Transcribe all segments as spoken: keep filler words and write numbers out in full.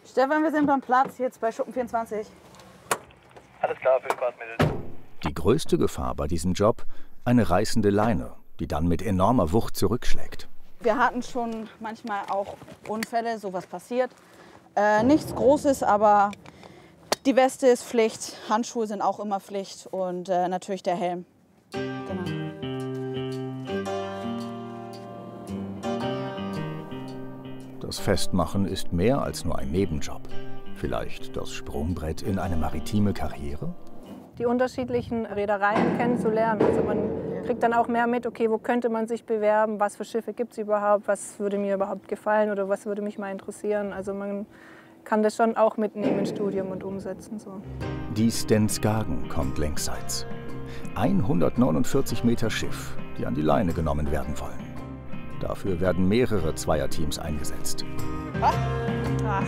Stefan, wir sind beim Platz, jetzt bei Schuppen vierundzwanzig. Alles klar, viel Spaß mit. Die größte Gefahr bei diesem Job, eine reißende Leine, die dann mit enormer Wucht zurückschlägt. Wir hatten schon manchmal auch Unfälle, sowas passiert. Äh, nichts Großes, aber die Weste ist Pflicht, Handschuhe sind auch immer Pflicht und äh, natürlich der Helm. Genau. Das Festmachen ist mehr als nur ein Nebenjob. Vielleicht das Sprungbrett in eine maritime Karriere? Die unterschiedlichen Reedereien kennenzulernen. Also man kriegt dann auch mehr mit, okay, wo könnte man sich bewerben, was für Schiffe gibt es überhaupt, was würde mir überhaupt gefallen oder was würde mich mal interessieren. Also man kann das schon auch mitnehmen ins Studium und umsetzen. So. Die Stenskagen kommt längsseits. hundertneunundvierzig Meter Schiff, die an die Leine genommen werden wollen. Dafür werden mehrere Zweierteams eingesetzt. Ah. Ah.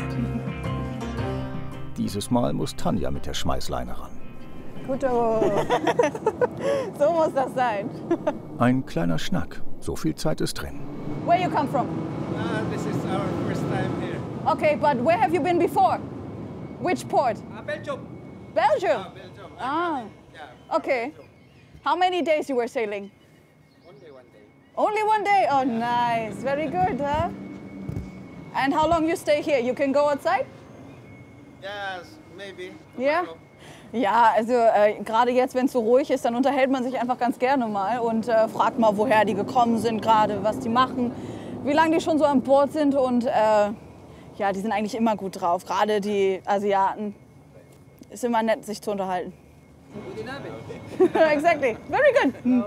Dieses Mal muss Tanja mit der Schmeißleine ran. Gut, oh. So muss das sein. Ein kleiner Schnack, so viel Zeit ist drin. Where you come from? Uh, this is our first time here. Okay, but where have you been before? Which port? Uh, Belgium. Belgium? Uh, Belgium. Ah, Yeah. okay. How many days you were sailing? Only one day. Only one day? Oh, nice. Very good, huh? And how long you stay here? You can go outside? Yes, maybe. Yeah? Tomorrow. Ja, also äh, gerade jetzt, wenn es so ruhig ist, dann unterhält man sich einfach ganz gerne mal und äh, fragt mal, woher die gekommen sind gerade, was die machen, wie lange die schon so an Bord sind und äh, ja, die sind eigentlich immer gut drauf. Gerade die Asiaten. Ist immer nett, sich zu unterhalten. Guten Abend. Exactly. Very good. Hm.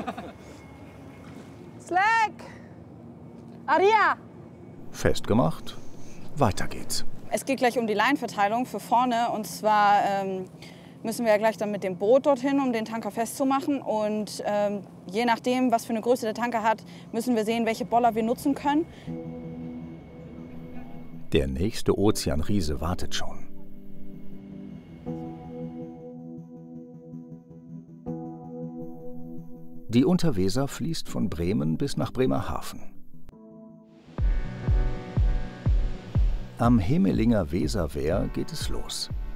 Slack. Aria. Festgemacht, weiter geht's. Es geht gleich um die Leinenverteilung für vorne. Und zwar ähm, müssen wir ja gleich dann mit dem Boot dorthin, um den Tanker festzumachen. Und ähm, je nachdem, was für eine Größe der Tanker hat, müssen wir sehen, welche Boller wir nutzen können. Der nächste Ozeanriese wartet schon. Die Unterweser fließt von Bremen bis nach Bremerhaven. Am Hemelinger Weserwehr geht es los.